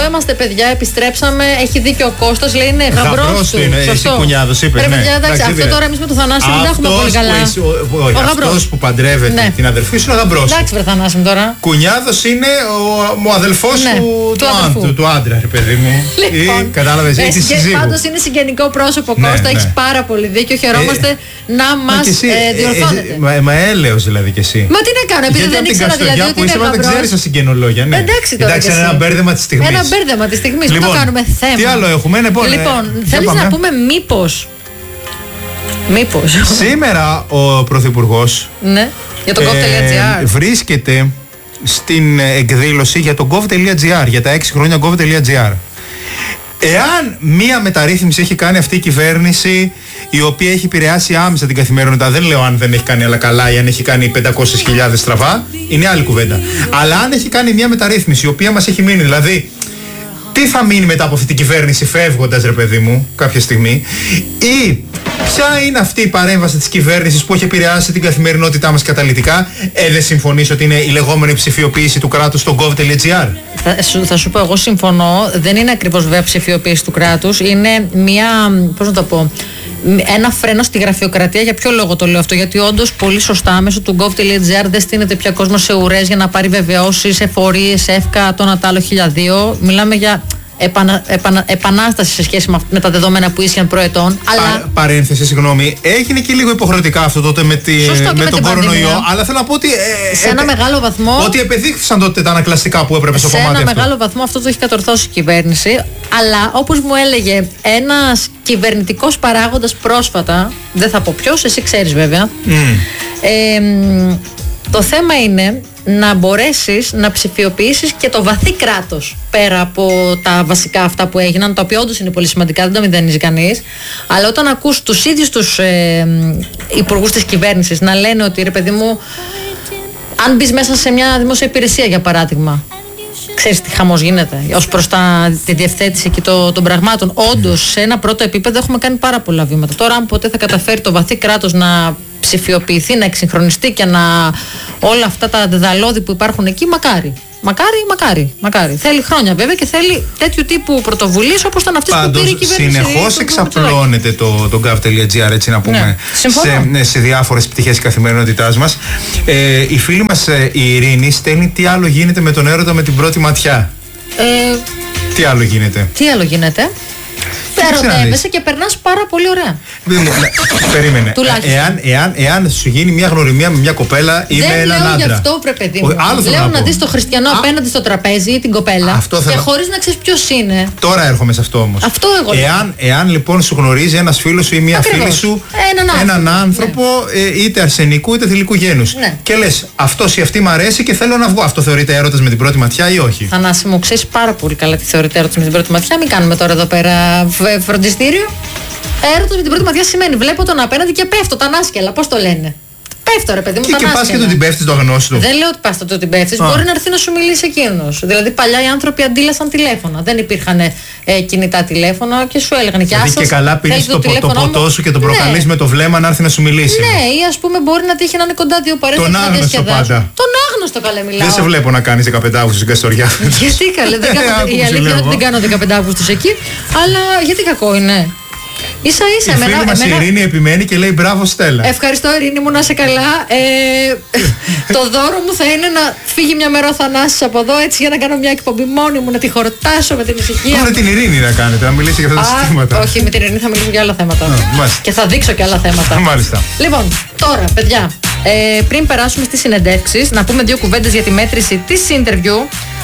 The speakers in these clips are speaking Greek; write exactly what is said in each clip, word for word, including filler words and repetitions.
είμαστε, παιδιά, επιστρέψαμε. Έχει δίκιο ο Κώστας, λέει είναι γαμπρός του. Είναι, εσύ κουνιάδος είπες. Ρε, ναι. παιδιά, εντάξει, αυτό τώρα εμείς με το Θανάση δεν τα έχουμε πολύ καλά. Ο αυτός που παντρεύεται ναι. την αδερφή σου είναι γαμπρός. Εντάξει, βρε Θανάση τώρα. Κουνιάδος είναι ο, ο αδελφός ναι. του, του, του, του, του άντρα, ρε παιδί μου. Λοιπόν, κατάλαβες, ή τη συζύγου. Πάντως είναι συγγενικό πρόσωπο, ναι, Κώστα, ναι. έχεις πάρα πολύ δίκιο. Χαιρόμαστε ε, να μας ε, διορθώνετε. Μα, μα έλεος δηλαδή κι εσύ. Μα τι να κάνω, επειδή δεν ήξερα δηλαδή ότι είναι γαμπρός. Δεν ξέρεις τα συγγενολόγια, ναι. Εντάξει τώρα. Εντάξει, είναι ένα μπέρδεμα της στιγμής. Ένα μπέρδεμα της στιγμής, λοιπόν, το κάνουμε θέμα. Τι άλλο έχουμε, λοιπόν. Λοιπόν, θέλεις να πούμε μήπως. Μήπως. Σήμερα ο Πρωθυπουργός. Ναι, για το gov.gr. Βρίσκεται στην εκδήλωση για το gov.gr, για τα έξι χρόνια gov.gr. Εάν μία μεταρρύθμιση έχει κάνει αυτή η κυβέρνηση, η οποία έχει επηρεάσει άμεσα την καθημερινότητα, δεν λέω αν δεν έχει κάνει αλλά καλά ή αν έχει κάνει πεντακόσιες χιλιάδες στραβά, είναι άλλη κουβέντα. Αλλά αν έχει κάνει μία μεταρρύθμιση η οποία μας έχει μείνει, δηλαδή τι θα μείνει μετά από αυτή την κυβέρνηση φεύγοντας, ρε παιδί μου, κάποια στιγμή, ή ποια είναι αυτή η παρέμβαση της κυβέρνησης που έχει επηρεάσει την καθημερινότητά μας καταλυτικά. Ε, δεν συμφωνείς ότι είναι η λεγόμενη ψηφιοποίηση του κράτους στο gov.gr? Θα σου, θα σου πω, εγώ συμφωνώ. Δεν είναι ακριβώς βέβαια ψηφιοποίηση του κράτους. Είναι μια, πώς να το πω, ένα φρένο στη γραφειοκρατία. Για ποιο λόγο το λέω αυτό? Γιατί όντως πολύ σωστά μέσω του gov.gr δεν στείνεται πια κόσμο σε ουρές για να πάρει βεβαιώσεις, εφορίες, εύκα, το Νατάλο χίλια δύο. Μιλάμε για επανα, επανα, επανάσταση σε σχέση με, με τα δεδομένα που ίσχυαν προετών. Πα, αλλά... Παρένθεση, συγγνώμη. Έγινε και λίγο υποχρεωτικά αυτό τότε με, τη, με, με τον κορονοϊό. Αλλά θέλω να πω ότι. Ε, σε ένα ε, μεγάλο βαθμό. Ότι επεδείχθησαν τότε τα ανακλαστικά που έπρεπε στο κομμάτι αυτό. Σε ένα μεγάλο βαθμό αυτό το έχει κατορθώσει η κυβέρνηση. Αλλά όπως μου έλεγε ένας κυβερνητικός παράγοντας πρόσφατα, δεν θα πω ποιος, εσύ ξέρεις βέβαια. Mm. Ε, το θέμα είναι να μπορέσεις να ψηφιοποιήσεις και το βαθύ κράτος πέρα από τα βασικά αυτά που έγιναν, τα οποία όντως είναι πολύ σημαντικά, δεν τα μηδενίζει κανείς. Αλλά όταν ακούς τους ίδιους τους ε, υπουργούς της κυβέρνησης να λένε ότι ρε παιδί μου, αν μπεις μέσα σε μια δημόσια υπηρεσία για παράδειγμα, ξέρεις τι χαμός γίνεται ως προς τα, τη διευθέτηση και το, των πραγμάτων. Όντως, σε ένα πρώτο επίπεδο έχουμε κάνει πάρα πολλά βήματα. Τώρα, αν ποτέ θα καταφέρει το βαθύ κράτος να ψηφιοποιηθεί, να εξυγχρονιστεί και να όλα αυτά τα δεδαλώδη που υπάρχουν εκεί, μακάρι. Μακάρι, μακάρι, μακάρι. Θέλει χρόνια βέβαια και θέλει τέτοιου τύπου πρωτοβουλίες όπως ήταν αυτές που πήρε η κυβέρνηση. Συνεχώς εξαπλώνεται το, το gov.gr, έτσι να πούμε, ναι, σε, σε διάφορες πτυχές της καθημερινότητάς μας. Ε, η φίλη μας η Ειρήνη στέλνει τι άλλο γίνεται με τον έρωτα με την πρώτη ματιά. Ε, τι άλλο γίνεται. Τι άλλο γίνεται. Ερωτεύεσαι και περνάς πάρα πολύ ωραία. Περίμενε. εάν, εάν, εάν σου γίνει μια γνωριμία με μια κοπέλα ή με έναν άντρα. Δεν λέω γι' αυτό, πρέπει παιδί μου. Λέω να δεις το χριστιανό απέναντι στο τραπέζι ή την κοπέλα αυτό και χωρίς να ξέρεις ποιος είναι. Τώρα έρχομαι σε αυτό όμως. Αυτό εγώ λέω. Εάν, εάν λοιπόν σου γνωρίζει ένας φίλος σου ή μια Ακριβώς. φίλη σου έναν, έναν άνθρωπο, ναι. ε, είτε αρσενικού είτε θηλυκού γένους. Ναι. Και λες αυτός ή αυτή μ' αρέσει και θέλω να βγω. Αυτό θεωρείται έρωτας με την πρώτη ματιά ή όχι? Θανάση μου, ξέρεις πάρα πολύ καλά τι θεωρείται έρωτας με την πρώτη ματιά. Μην κάνουμε τώρα εδώ πέρα φροντιστήριο. Έρωτας με την πρώτη ματιά σημαίνει βλέπω τον απέναντι και πέφτω τα νάσκελα. Πώς το λένε? Πέφτω ρε παιδί μου. Και, και πας και του την πέφτεις το αγνώστο. Δεν λέω ότι πας το την πέφτεις. Μπορεί να έρθει να σου μιλήσει εκείνος. Δηλαδή παλιά οι άνθρωποι αντίλασαν τηλέφωνα. Δεν υπήρχαν ε, κινητά τηλέφωνα και σου έλεγαν και άσας. Και καλά πίνεις το, το, το ποτό σου και τον προκαλείς ναι. με το βλέμμα να έρθει να σου μιλήσει. Ναι, ή ας πούμε μπορεί να τύχει να είναι κοντά δύο παρέες. Τον άγνωστο πάντα. Τον άγνωστο καλέ μιλάω. Δεν σε βλέπω να κάνεις δεκαπέντε Αυγούστου στην Καστοριά. Γιατί καλέ, η αλήθεια είναι ότι δεν κάνω δεκαπέντε Αυγούστου εκεί. Αλλά γιατί κακό είναι? Ίσα ίσα, η εμένα, φίλη μας εμένα... η Ειρήνη επιμένει και λέει μπράβο Στέλλα. Ευχαριστώ Ειρήνη μου, να είσαι καλά. Ε, το δώρο μου θα είναι να φύγει μια μέρα ο Θανάσης από εδώ, έτσι για να κάνω μια εκπομπή μόνη μου, να τη χορτάσω με την ησυχία. Με την Ειρήνη να κάνετε, να μιλήσει για αυτά τα συστήματα. Όχι, με την Ειρήνη θα μιλήσουμε για άλλα θέματα. Α, και θα δείξω και άλλα θέματα. Μάλιστα. Λοιπόν, τώρα παιδιά, ε, πριν περάσουμε στις συνεντεύξεις, να πούμε δύο κουβέντες για τη μέτρηση της interview.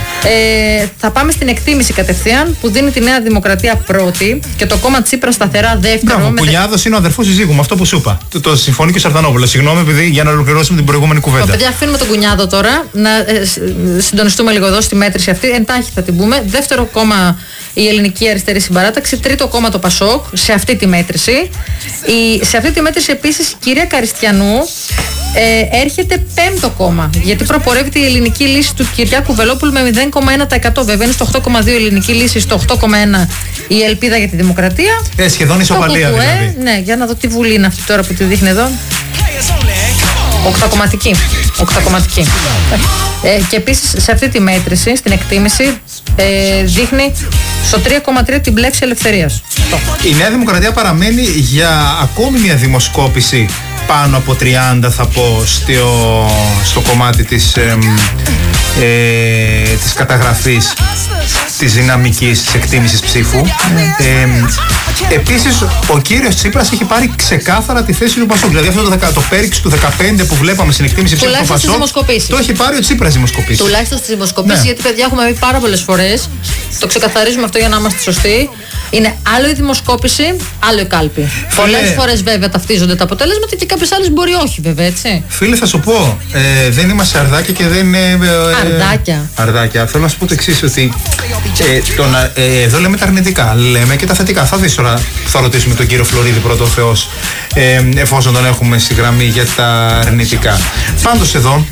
Ε, θα πάμε στην εκτίμηση κατευθείαν που δίνει τη Νέα Δημοκρατία πρώτη και το κόμμα Τσίπρα σταθερά δεύτερο. Ναι, ο Κουνιάδος με... είναι ο αδερφός συζύγου, με αυτό που σου είπα. Το, το συμφωνεί και ο Σαρδανόπουλος. Συγγνώμη, επειδή για να ολοκληρώσουμε την προηγούμενη κουβέντα. Παιδιά, αφήνουμε τον Κουνιάδο τώρα, να ε, συντονιστούμε λίγο εδώ στη μέτρηση αυτή. Εντάχει θα την πούμε. Δεύτερο κόμμα η Ελληνική Αριστερή Συμπαράταξη. Τρίτο κόμμα το Πασόκ σε αυτή τη μέτρηση. Η, σε αυτή τη μέτρηση επίσης η κυρία Καριστιανού ε, έρχεται πέμπτο κόμμα. Γιατί προπορεύεται η ελληνική λύση του Κυριάκου Βελόπουλου με μηδέν κόμμα ένα τοις εκατό. Βέβαια είναι στο οκτώ κόμμα δύο η ελληνική λύση, στο οκτώ κόμμα ένα η Ελπίδα για τη Δημοκρατία. Ε, σχεδόν ισοπαλία δηλαδή. Ναι, για να δω τι βουλή είναι αυτή τώρα που τη δείχνει εδώ. Οκτακομματική. Οκτακομματική. Ε, και επίσης σε αυτή τη μέτρηση, στην εκτίμηση, ε, δείχνει στο τρία κόμμα τρία την πλεύση ελευθερίας. Η Νέα Δημοκρατία παραμένει για ακόμη μια δημοσκόπηση πάνω από τριάντα, θα πω, στο, στο κομμάτι της, ε, ε, της καταγραφής της δυναμικής, της εκτίμησης ψήφου. Mm. Ε, επίσης, ο κύριος Τσίπρας έχει πάρει ξεκάθαρα τη θέση του Πασόκ. Δηλαδή αυτό το, το πέριξ του δεκαπέντε που βλέπαμε στην εκτίμηση ψήφου του Πασόκ, το έχει πάρει ο Τσίπρας δημοσκοπήσεις. Τουλάχιστον στις δημοσκοπήσεις, ναι. Γιατί παιδιά έχουμε πει πάρα πολλές φορές, το ξεκαθαρίζουμε αυτό για να είμαστε σωστοί. Είναι άλλο η δημοσκόπηση, άλλο η κάλπη. Πολλές φορές βέβαια ταυτίζονται τα αποτελέσματα και κάποιες άλλες μπορεί όχι, βέβαια, έτσι. Φίλε, θα σου πω, ε, δεν είμαστε αρδάκια και δεν είναι. Ε, αρδάκια. Αρδάκια. Θέλω να σου πω το εξής, ότι ε, το να, ε, εδώ λέμε τα αρνητικά, λέμε και τα θετικά. Θα δεις τώρα, θα ρωτήσουμε τον κύριο Φλωρίδη πρώτο ο Θεός, ε, εφόσον τον έχουμε στη γραμμή για τα αρνητικά. Πάντως εδώ.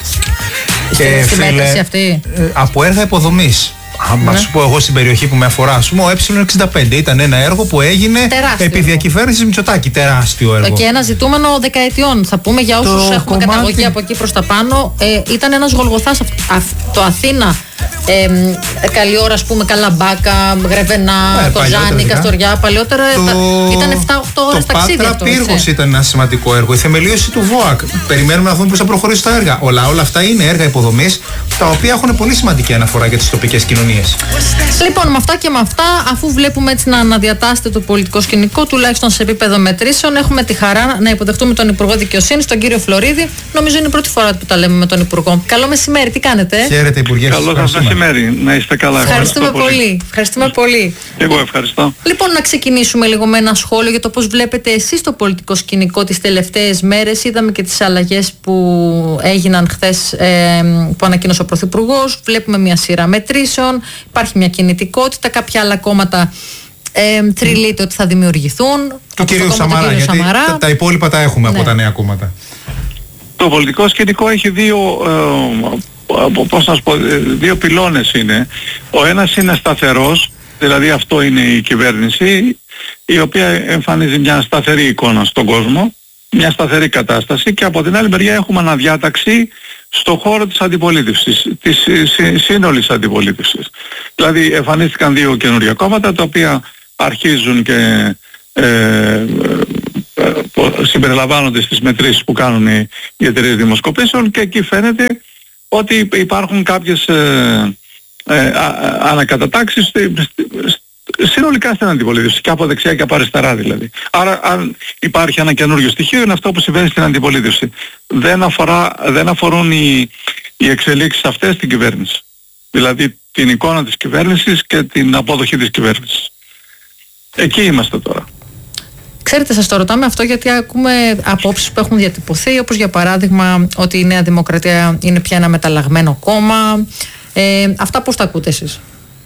Ε, στη φίλε, μέτρηση αυτή. Ε, από έργα υποδομής. Αν ναι. σου πω εγώ στην περιοχή που με αφορά, ας πούμε, ο Ε εξήντα πέντε ήταν ένα έργο που έγινε τεράστιο επί διακυβέρνησης Μητσοτάκη. Τεράστιο έργο. Και ένα ζητούμενο δεκαετιών. Θα πούμε για όσους έχουμε κομμάτι... καταγωγή από εκεί προς τα πάνω. Ε, ήταν ένας Γολγοθάς. Το Αθήνα. Ε, καλή ώρα, ας πούμε, Καλαμπάκα, Γρεβενά, ε, Κοζάνη, Καστοριά. Παλαιότερα το... ήταν επτά οκτώ ώρες ταξίδι. Το Πάτρα Πύργος ήταν ένα σημαντικό έργο. Η θεμελίωση του ΒΟΑΚ. Περιμένουμε να δούμε πώς θα προχωρήσει τα έργα. Όλα, όλα αυτά είναι έργα υποδομής, τα οποία έχουν πολύ σημαντική αναφορά για τις τοπικές κοινωνίες. Λοιπόν, με αυτά και με αυτά, αφού βλέπουμε έτσι να αναδιατάσσεται το πολιτικό σκηνικό, τουλάχιστον σε επίπεδο μετρήσεων, έχουμε τη χαρά να υποδεχτούμε τον Υπουργό Δικαιοσύνης, τον κύριο Φλωρίδη. Νομίζω είναι η πρώτη φορά που τα λέμε με τον Υπουργό. Καλό μεσημέρι, τι κάνετε? Χαίρετε, Υπουργέ. Μεσημέρι, να είστε καλά. Ευχαριστούμε, ευχαριστούμε πολύ. πολύ. Ευχαριστούμε πολύ. Εγώ ευχαριστώ. Λοιπόν, να ξεκινήσουμε λίγο με ένα σχόλιο για το πώς βλέπετε εσείς το πολιτικό σκηνικό τις τελευταίες μέρες. Είδαμε και τις αλλαγές που έγιναν χθες, ε, που ανακοίνωσε ο Πρωθυπουργός. Βλέπουμε μια σειρά μετρήσεων. Υπάρχει μια κινητικότητα. Κάποια άλλα κόμματα ε, τριλείται ότι θα δημιουργηθούν. Του κυρίου Σαμαρά, γιατί Σαμαρά. Τα, τα υπόλοιπα τα έχουμε, ναι, από τα νέα κόμματα. Το πολιτικό σκηνικό έχει δύο... Ε, πώς να σου πω, δύο πυλώνες είναι. Ο ένας είναι σταθερός, δηλαδή αυτό είναι η κυβέρνηση, η οποία εμφανίζει μια σταθερή εικόνα στον κόσμο, μια σταθερή κατάσταση, και από την άλλη μεριά έχουμε αναδιάταξη στο χώρο της αντιπολίτευσης, της σύνολης αντιπολίτευσης. Δηλαδή εμφανίστηκαν δύο καινούργια κόμματα, τα οποία αρχίζουν και ε, ε, συμπεριλαμβάνονται στις μετρήσεις που κάνουν οι, οι εταιρείες δημοσκοπήσεων, και εκεί φαίνεται ότι υπάρχουν κάποιες ε, ε, ανακατατάξεις συνολικά στην αντιπολίτευση, και από δεξιά και από αριστερά δηλαδή. Άρα αν υπάρχει ένα καινούριο στοιχείο, είναι αυτό που συμβαίνει στην αντιπολίτευση. Δεν, αφορά, δεν αφορούν οι, οι εξελίξεις αυτές στην κυβέρνηση. Δηλαδή την εικόνα της κυβέρνησης και την απόδοχη της κυβέρνησης. Εκεί είμαστε τώρα. Ξέρετε, σας το ρωτάμε αυτό γιατί ακούμε απόψεις που έχουν διατυπωθεί, όπως για παράδειγμα ότι η Νέα Δημοκρατία είναι πια ένα μεταλλαγμένο κόμμα. Ε, αυτά πώς τα ακούτε εσείς?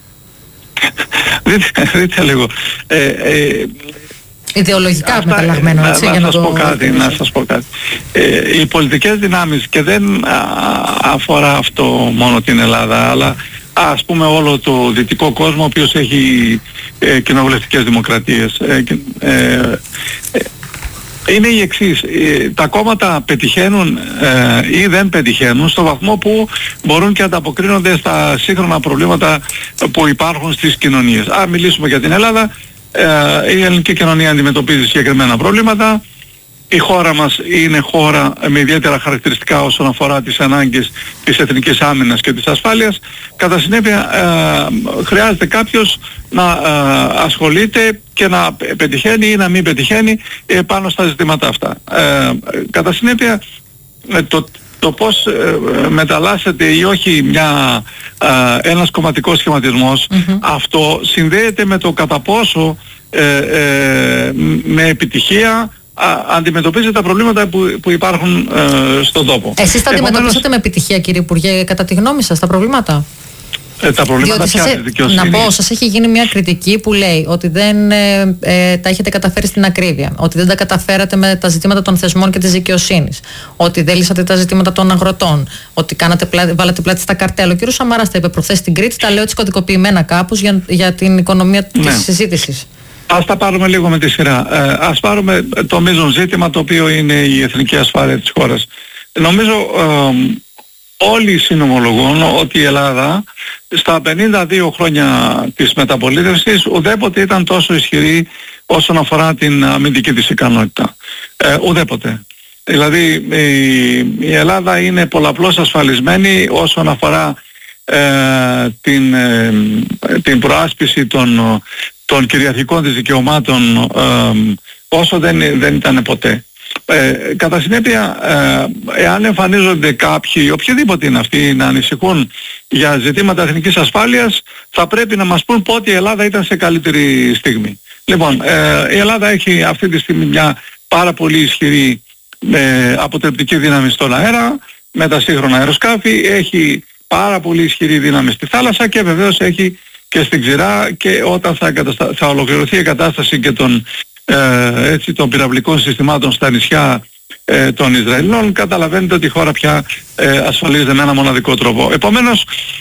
δείτε, δείτε λίγο. Ε, ε, Ιδεολογικά αυτά, μεταλλαγμένο, να, έτσι, να, για να, σας το... πω κάτι, να σας πω κάτι. Ε, οι πολιτικές δυνάμεις, και δεν α, αφορά αυτό μόνο την Ελλάδα, αλλά ας πούμε όλο το δυτικό κόσμο, ο οποίος έχει ε, κοινοβουλευτικές δημοκρατίες, ε, ε, ε, είναι η εξής. Ε, τα κόμματα πετυχαίνουν ε, ή δεν πετυχαίνουν στο βαθμό που μπορούν και ανταποκρίνονται στα σύγχρονα προβλήματα που υπάρχουν στις κοινωνίες. Αν μιλήσουμε για την Ελλάδα, ε, η ελληνική κοινωνία αντιμετωπίζει συγκεκριμένα προβλήματα. Η χώρα μας είναι χώρα με ιδιαίτερα χαρακτηριστικά όσον αφορά τις ανάγκες της εθνικής άμυνας και της ασφάλειας. Κατά συνέπεια ε, χρειάζεται κάποιος να ε, ασχολείται και να πετυχαίνει ή να μην πετυχαίνει ε, πάνω στα ζητήματα αυτά. Ε, κατά συνέπεια ε, το, το πώς ε, μεταλλάσσεται ή όχι μια, ε, ένας κομματικός σχηματισμός, mm-hmm. αυτό συνδέεται με το κατά πόσο ε, ε, με επιτυχία Α, αντιμετωπίζει τα προβλήματα που, που υπάρχουν ε, στον τόπο. Εσείς τα αντιμετωπίσατε με επιτυχία, κύριε Υπουργέ, κατά τη γνώμη σας, τα προβλήματα? Ε, τα προβλήματα πια σε, δικαιοσύνη. Να πω, σας έχει γίνει μια κριτική που λέει ότι δεν ε, ε, τα έχετε καταφέρει στην ακρίβεια, ότι δεν τα καταφέρατε με τα ζητήματα των θεσμών και της δικαιοσύνης, ότι δεν λύσατε τα ζητήματα των αγροτών, ότι κάνατε πλάτη, βάλατε πλάτη στα καρτέλ. Ο κύριος Σαμαράς τα είπε προχθές στην Κρήτη, τα λέω έτσι κωδικοποιημένα κάπως για, για την οικονομία ναι. της συζήτησης. Ας τα πάρουμε λίγο με τη σειρά. Ε, ας πάρουμε το μείζον ζήτημα, το οποίο είναι η εθνική ασφάλεια της χώρας. Νομίζω όλοι συνομολογούν ότι η Ελλάδα στα πενήντα δύο χρόνια της μεταπολίτευσης ουδέποτε ήταν τόσο ισχυρή όσον αφορά την αμυντική της ικανότητα. Ε, ουδέποτε. Δηλαδή η, η Ελλάδα είναι πολλαπλώς ασφαλισμένη όσον αφορά ε, την, ε, την προάσπιση των, των κυριαρχικών της δικαιωμάτων ε, όσο δεν, δεν ήταν ποτέ. Ε, κατά συνέπεια, ε, εάν εμφανίζονται κάποιοι, οποιοδήποτε είναι αυτοί, να ανησυχούν για ζητήματα εθνικής ασφάλειας, θα πρέπει να μας πούν πότε η Ελλάδα ήταν σε καλύτερη στιγμή. Λοιπόν, ε, η Ελλάδα έχει αυτή τη στιγμή μια πάρα πολύ ισχυρή ε, αποτρεπτική δύναμη στον αέρα, με τα σύγχρονα αεροσκάφη, έχει πάρα πολύ ισχυρή δύναμη στη θάλασσα και βεβαίως έχει και στην ξηρά, και όταν θα, εγκαταστα... θα ολοκληρωθεί η κατάσταση και των Ε, έτσι, των πυραυλικών συστημάτων στα νησιά ε, των Ισραηλινών, καταλαβαίνετε ότι η χώρα πια ε, ασφαλίζεται με ένα μοναδικό τρόπο. Επομένως,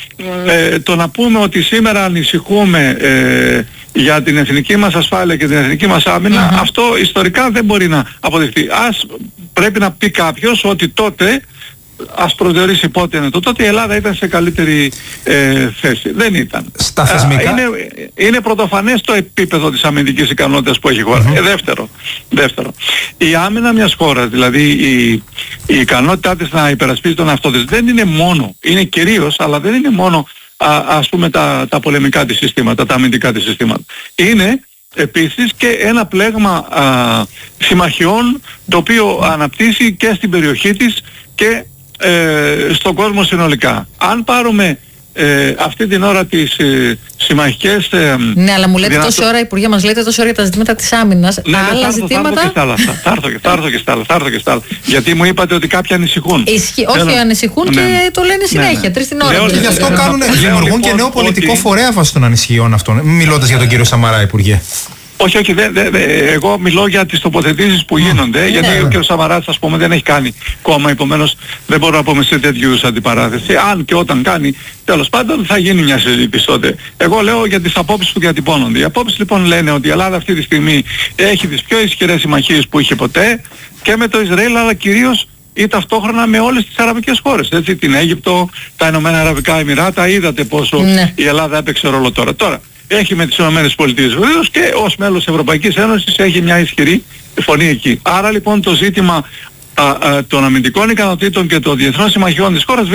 ε, το να πούμε ότι σήμερα ανησυχούμε ε, για την εθνική μας ασφάλεια και την εθνική μας άμυνα, mm-hmm. αυτό ιστορικά δεν μπορεί να αποδειχθεί. Ας πρέπει να πει κάποιος ότι τότε, ας προσδιορίσει πότε είναι το τότε, η Ελλάδα ήταν σε καλύτερη ε, θέση. Δεν ήταν. Στα θεσμικά... είναι, είναι πρωτοφανές το επίπεδο της αμυντικής ικανότητας που έχει η χώρα. Mm-hmm. Ε, δεύτερο, δεύτερο. Η άμυνα μιας χώρας, δηλαδή η, η ικανότητά της να υπερασπίζει τον εαυτό της, δεν είναι μόνο, είναι κυρίως, αλλά δεν είναι μόνο α, ας πούμε τα, τα πολεμικά της συστήματα, τα αμυντικά της συστήματα. Είναι επίσης και ένα πλέγμα α, συμμαχιών, το οποίο αναπτύσσει και στην περιοχή της και Ε, στον κόσμο συνολικά. Αν πάρουμε ε, αυτή την ώρα τις ε, συμμαχικές ε, ναι, αλλά μου λέτε δυνατό... τόση ώρα, Υπουργέ, μας λέτε τόση ώρα για τα ζητήματα της άμυνας. Ναι, άλλα ναι, ζητήματα... Θα έρθω και στα άλλα, θα έρθω και στα άλλα. Γιατί μου είπατε ότι κάποιοι ανησυχούν. Ισχύ, όχι, Έλα. ανησυχούν ναι, και το λένε συνέχεια, ναι, ναι. τρεις την ώρα. Και γι' αυτό κάνουν, δημιουργούν και νέο πολιτικό ότι... φορέα βάσει των ανησυχιών αυτών. Μιλώντας για τον κύριο Σαμαρά, Υπουργέ. Όχι, όχι, δε, δε, δε, εγώ μιλώ για τις τοποθετήσεις που γίνονται, mm. γιατί ναι. ο κ. Σαμαράς, ας πούμε, δεν έχει κάνει κόμμα, επομένως δεν μπορώ να πούμε σε τέτοιου αντιπαράθεση. Αν και όταν κάνει, τέλος πάντων θα γίνει μια συζήτηση τότε. Εγώ λέω για τις απόψεις που διατυπώνονται. Οι απόψεις λοιπόν λένε ότι η Ελλάδα αυτή τη στιγμή έχει τις πιο ισχυρές συμμαχίες που είχε ποτέ και με το Ισραήλ, αλλά κυρίως ή ταυτόχρονα με όλες τις αραβικές χώρες. Έτσι, την Αίγυπτο, τα Ηνωμένα Αραβικά Εμιράτα, είδατε πόσο ναι. η Ελλάδα έπαιξε ρόλο τώρα. Τώρα, έχει με τις ΗΠΑ βεβαίως και ως μέλος της Ευρωπαϊκής Ένωσης έχει μια ισχυρή φωνή εκεί. Άρα λοιπόν το ζήτημα α, α, των αμυντικών ικανοτήτων και των διεθνών συμμαχιών της χώρας